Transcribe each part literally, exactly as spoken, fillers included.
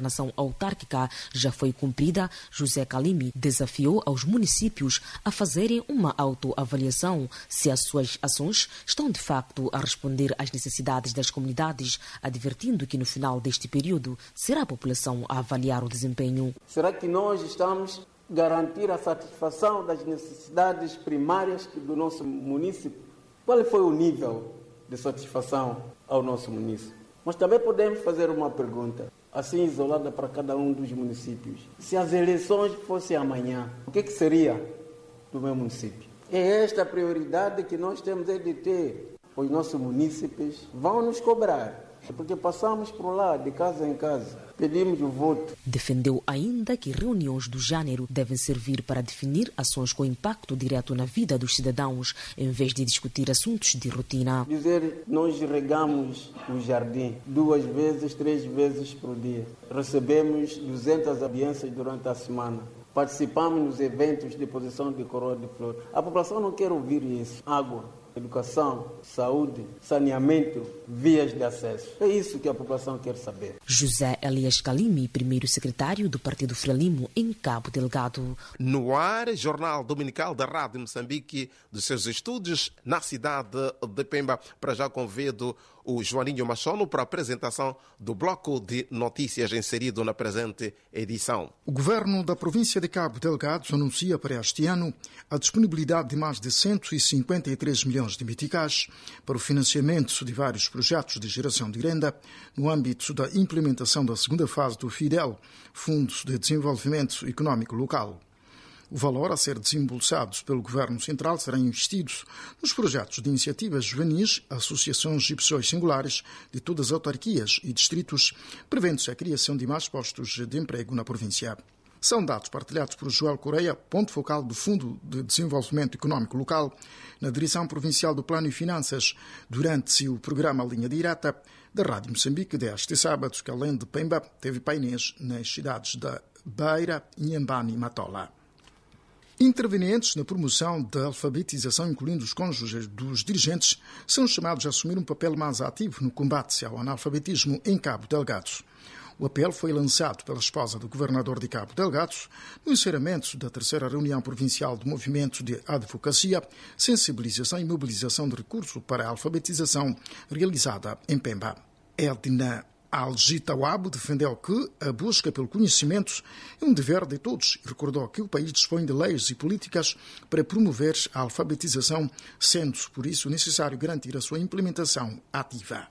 governação autárquica já foi cumprida, José Calimi desafiou aos municípios a fazerem uma autoavaliação se as suas ações estão de facto a responder às necessidades das comunidades, advertindo que no final deste período será a população a avaliar o desempenho. Será que nós estamos a garantir a satisfação das necessidades primárias do nosso município? Qual foi o nível de satisfação ao nosso município? Mas também podemos fazer uma pergunta, assim isolada para cada um dos municípios. Se as eleições fossem amanhã, o que, que seria do meu município? É esta a prioridade que nós temos é de ter. Os nossos munícipes vão nos cobrar, porque passamos por lá, de casa em casa, pedimos o voto. Defendeu ainda que reuniões do género devem servir para definir ações com impacto direto na vida dos cidadãos, em vez de discutir assuntos de rotina. Dizer, nós regamos o jardim duas vezes, três vezes por dia. Recebemos duzentas audiências durante a semana. Participamos nos eventos de posição de coroa de flor. A população não quer ouvir isso. Água, educação, saúde, saneamento, vias de acesso. É isso que a população quer saber. José Elias Calimi, primeiro secretário do Partido Frelimo em Cabo Delgado. No ar, Jornal Dominical da Rádio Moçambique, dos seus estúdios na cidade de Pemba. Para já convido o Joaninho Machono para a apresentação do bloco de notícias inserido na presente edição. O governo da província de Cabo Delgado anuncia para este ano a disponibilidade de mais de cento e cinquenta e três milhões de meticais para o financiamento de vários projetos de geração de renda no âmbito da implementação da segunda fase do FIDEL, Fundo de Desenvolvimento Económico Local. O valor a ser desembolsado pelo Governo Central será investido nos projetos de iniciativas juvenis, associações e pessoas singulares de todas as autarquias e distritos, prevendo-se a criação de mais postos de emprego na província. São dados partilhados por Joel Correia, ponto focal do Fundo de Desenvolvimento Económico Local, na Direção Provincial do Plano e Finanças, durante o programa Linha Direta da Rádio Moçambique deste sábado, que além de Pemba, teve painéis nas cidades da Beira, Inhambane e Matola. Intervenientes na promoção da alfabetização, incluindo os cônjuges dos dirigentes, são chamados a assumir um papel mais ativo no combate ao analfabetismo em Cabo Delgado. O apelo foi lançado pela esposa do governador de Cabo Delgado no encerramento da terceira reunião provincial do Movimento de Advocacia, Sensibilização e Mobilização de Recursos para a Alfabetização, realizada em Pemba. Edna Al-Gitawab defendeu que a busca pelo conhecimento é um dever de todos e recordou que o país dispõe de leis e políticas para promover a alfabetização, sendo, por isso, necessário garantir a sua implementação ativa.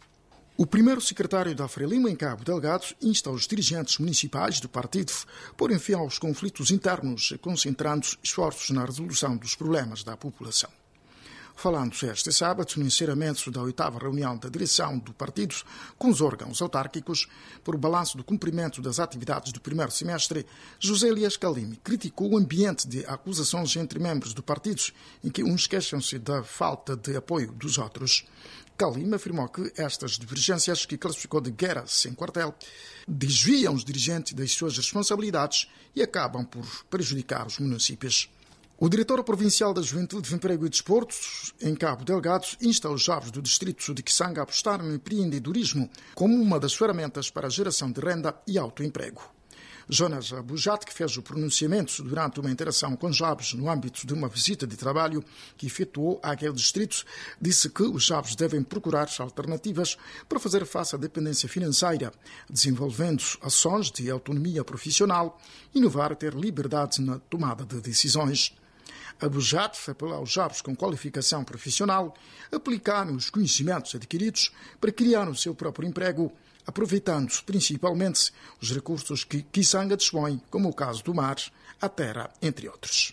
O primeiro secretário da Frelimo em Cabo Delgado insta os dirigentes municipais do partido a porem fim aos conflitos internos, concentrando esforços na resolução dos problemas da população. Falando-se este sábado no encerramento da oitava reunião da direção do partido com os órgãos autárquicos por o balanço do cumprimento das atividades do primeiro semestre, José Elias Calimi criticou o ambiente de acusações entre membros do partido em que uns queixam-se da falta de apoio dos outros. Calimi afirmou que estas divergências, que classificou de guerra sem quartel, desviam os dirigentes das suas responsabilidades e acabam por prejudicar os municípios. O diretor provincial da Juventude, Emprego e Desportos, em Cabo Delgado, insta os jovens do distrito de Kisanga a apostar no empreendedorismo como uma das ferramentas para a geração de renda e autoemprego. Jonas Abujat, que fez o pronunciamento durante uma interação com jovens no âmbito de uma visita de trabalho que efetuou àquele distrito, disse que os jovens devem procurar alternativas para fazer face à dependência financeira, desenvolvendo ações de autonomia profissional, inovar e ter liberdade na tomada de decisões. Abujat apelou aos jovens com qualificação profissional a aplicarem os conhecimentos adquiridos para criar o seu próprio emprego, aproveitando principalmente os recursos que Kisanga dispõe, como o caso do mar, a terra, entre outros.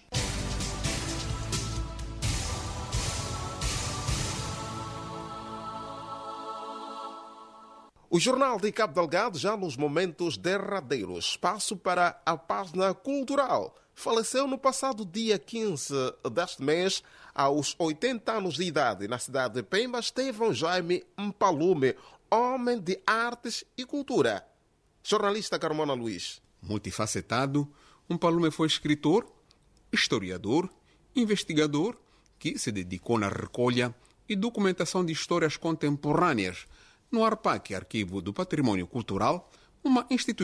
O Jornal de Cabo Delgado já nos momentos derradeiros. Espaço para a página cultural. Faleceu no passado dia quinze deste mês, aos oitenta anos de idade, na cidade de Pemba, Estevão Jaime Mpalume, homem de artes e cultura. Jornalista Carmona Luís. Multifacetado, Mpalume foi escritor, historiador, investigador, que se dedicou na recolha e documentação de histórias contemporâneas no ARPAC, Arquivo do Patrimônio Cultural, uma instituição